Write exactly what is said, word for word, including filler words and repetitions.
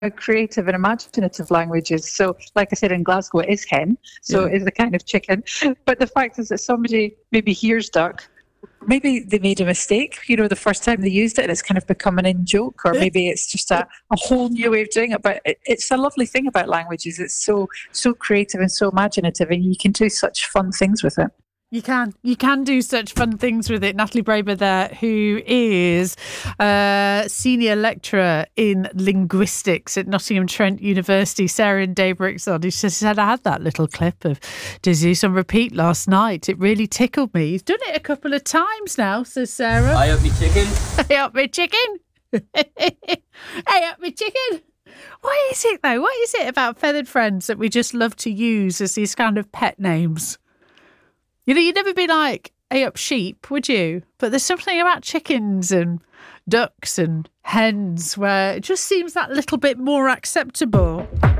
creative and imaginative languages. So, like I said, in Glasgow, it is hen, so Yeah. it's a kind of chicken. But the fact is that somebody maybe hears duck, maybe they made a mistake, you know, the first time they used it and it's kind of become an in joke, or maybe it's just a, a whole new way of doing it. But it, it's a lovely thing about languages. It's so, so creative and so imaginative, and you can do such fun things with it. You can. You can do such fun things with it. Natalie Braber there, who is a senior lecturer in linguistics at Nottingham Trent University. Sarah and Dave Rickson, she said, I had that little clip of Jesus on repeat last night. It really tickled me. He's done it a couple of times now, says Sarah. I up me chicken. Hey up me chicken. Hey up me chicken. What is it, though? What is it about feathered friends that we just love to use as these kind of pet names? You know, you'd never be like, hey up sheep, would you? But there's something about chickens and ducks and hens where it just seems that little bit more acceptable.